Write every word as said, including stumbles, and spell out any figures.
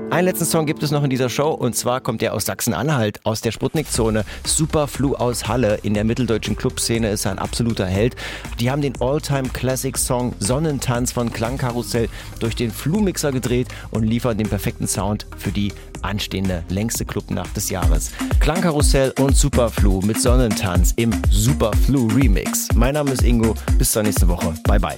Einen letzten Song gibt es noch in dieser Show und zwar kommt der aus Sachsen-Anhalt, aus der Sputnik-Zone. Superflu aus Halle. In der mitteldeutschen Clubszene ist er ein absoluter Held. Die haben den All-Time-Classic-Song Sonnentanz von Klangkarussell durch den Flu-Mixer gedreht und liefern den perfekten Sound für die anstehende längste Clubnacht des Jahres. Klangkarussell und Superflu mit Sonnentanz im Superflu-Remix. Mein Name ist Ingo. Bis zur nächsten Woche. Bye, bye.